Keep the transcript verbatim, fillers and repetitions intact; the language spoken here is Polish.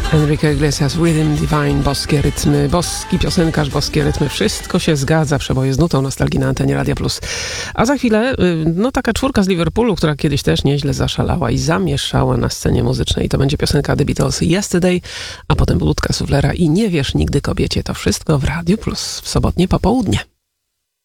Enrique Iglesias, Rhythm Divine, boskie rytmy, boski piosenkarz, boskie rytmy, wszystko się zgadza, przeboje z nutą nostalgii na antenie Radia Plus. A za chwilę, no taka czwórka z Liverpoolu, która kiedyś też nieźle zaszalała i zamieszała na scenie muzycznej. To będzie piosenka The Beatles Yesterday, a potem Ludka Suflera i Nie wiesz nigdy kobiecie. To wszystko w Radiu Plus w sobotnie popołudnie.